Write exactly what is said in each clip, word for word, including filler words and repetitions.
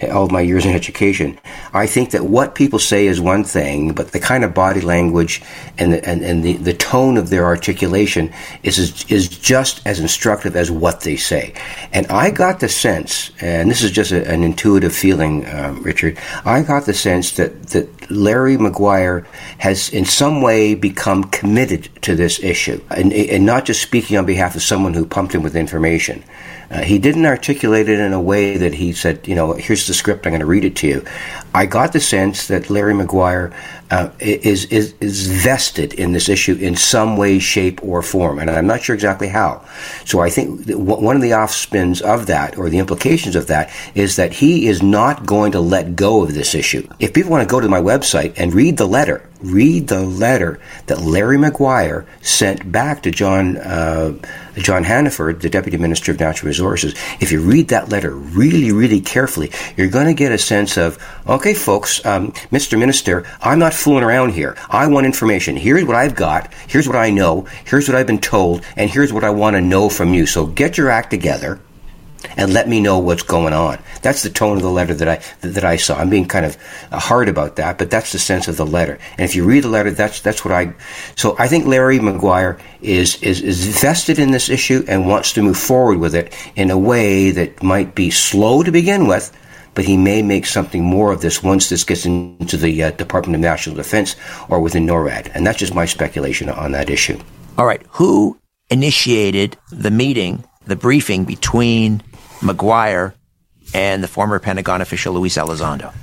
all of my years in education, I think that what people say is one thing, but the kind of body language and the, and, and the, the tone of their articulation is, is is just as instructive as what they say. And I got the sense, and this is just a, an intuitive feeling, um, Richard, I got the sense that, that Larry Maguire has in some way become committed to this issue, and, and not just speaking on behalf of someone who pumped him with information. Uh, he didn't articulate it in a way that he said, you know, here's the script, I'm going to read it to you. I got the sense that Larry Maguire uh, is, is is vested in this issue in some way, shape, or form, and I'm not sure exactly how. So I think that one of the off-spins of that, or the implications of that, is that he is not going to let go of this issue. If people want to go to my website and read the letter, read the letter that Larry Maguire sent back to John uh, John Hannaford, the Deputy Minister of Natural Resources. If you read that letter really, really carefully, you're going to get a sense of, okay, folks, um, Mister Minister, I'm not fooling around here. I want information. Here's what I've got. Here's what I know. Here's what I've been told. And here's what I want to know from you. So get your act together and let me know what's going on. That's the tone of the letter that I that I saw. I'm being kind of hard about that, but that's the sense of the letter. And if you read the letter, that's that's what I. So I think Larry Maguire is is is vested in this issue and wants to move forward with it in a way that might be slow to begin with, but he may make something more of this once this gets into the uh, Department of National Defense or within NORAD. And that's just my speculation on that issue. All right, who initiated the meeting, the briefing between Maguire and the former Pentagon official Luis Elizondo?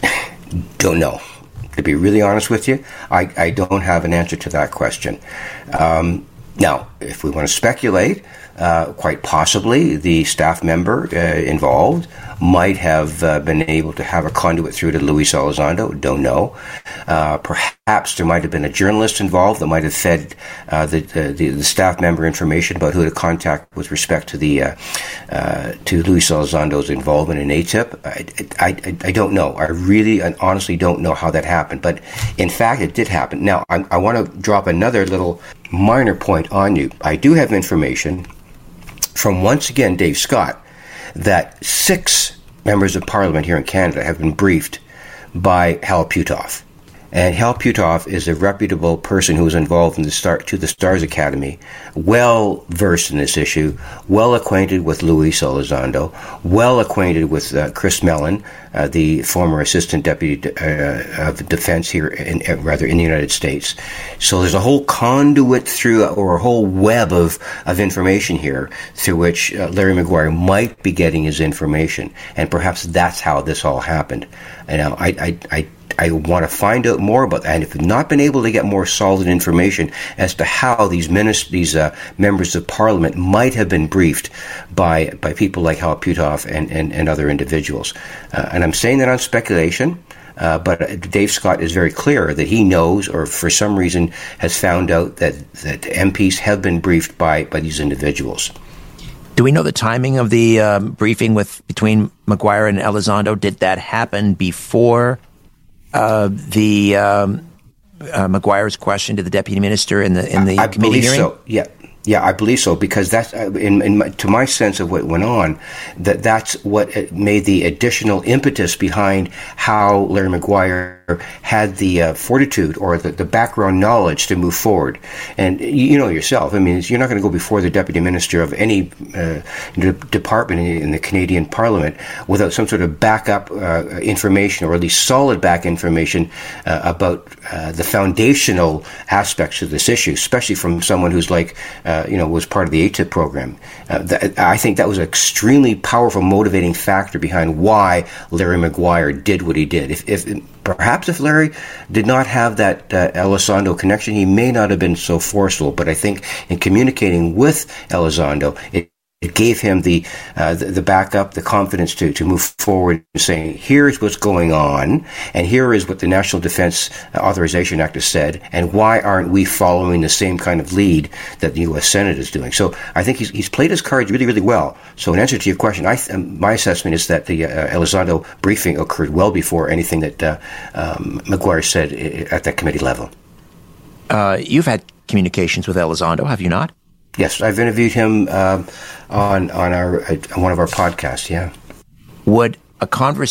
Don't know. To be really honest with you, I, I don't have an answer to that question. Um, now, if we want to speculate, uh, quite possibly the staff member uh, involved might have uh, been able to have a conduit through to Luis Elizondo. Don't know. Uh, perhaps there might have been a journalist involved that might have fed uh, the, the the staff member information about who to contact with respect to the uh, uh, to Luis Elizondo's involvement in A T I P. I, I, I don't know. I really and honestly don't know how that happened. But in fact, it did happen. Now, I, I want to drop another little minor point on you. I do have information from, once again, Dave Scott, that six members of Parliament here in Canada have been briefed by Hal Puthoff. And Hal Puthoff is a reputable person who was involved in the start to the Stars Academy, well versed in this issue, well acquainted with Luis Elizondo, well acquainted with uh, Chris Mellon, uh, the former Assistant Deputy uh, of Defense here, in, uh, rather in the United States. So there's a whole conduit through, or a whole web of of information here through which uh, Larry Maguire might be getting his information, and perhaps that's how this all happened. And uh, I, I, I. I want to find out more about that, and if I've not been able to get more solid information as to how these minist- these uh, members of Parliament might have been briefed by by people like Hal Puthoff and, and, and other individuals. Uh, and I'm saying that on speculation, uh, but Dave Scott is very clear that he knows, or for some reason has found out, that, that M Ps have been briefed by, by these individuals. Do we know the timing of the um, briefing with between Maguire and Elizondo? Did that happen before Uh, the um, uh, Maguire's question to the deputy minister in the in the I, I committee believe hearing? So. Yeah, yeah, I believe so, because that's uh, in, in my, to my sense of what went on. That that's what made the additional impetus behind how Larry Maguire had the uh, fortitude or the, the background knowledge to move forward. And you, you know yourself, I mean, you're not going to go before the deputy minister of any uh, de- department in, in the Canadian Parliament without some sort of backup uh, information, or at least solid back information uh, about uh, the foundational aspects of this issue, especially from someone who's like, uh, you know, was part of the A T I P program. Uh, that, I think that was an extremely powerful motivating factor behind why Larry Maguire did what he did. If, if Perhaps if Larry did not have that uh, Elizondo connection, he may not have been so forceful. But I think in communicating with Elizondo, it, it gave him the, uh, the the backup, the confidence to, to move forward and saying, here's what's going on, and here is what the National Defense Authorization Act has said, and why aren't we following the same kind of lead that the U S Senate is doing? So I think he's he's played his cards really, really well. So in answer to your question, I th- my assessment is that the uh, Elizondo briefing occurred well before anything that uh, um, Maguire said at that committee level. Uh, you've had communications with Elizondo, have you not? Yes, I've interviewed him uh, on on our uh, on one of our podcasts. Yeah. Would a conversation